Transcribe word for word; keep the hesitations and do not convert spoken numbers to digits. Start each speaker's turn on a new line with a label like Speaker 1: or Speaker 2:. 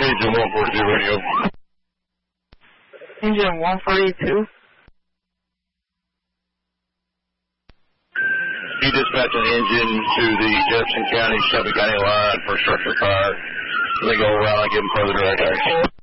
Speaker 1: Engine one forty-two radio.
Speaker 2: Engine one forty-two.
Speaker 1: Be dispatching the engine to the Jefferson County, Shelby County line for structure fire. They go around and give them further direct action.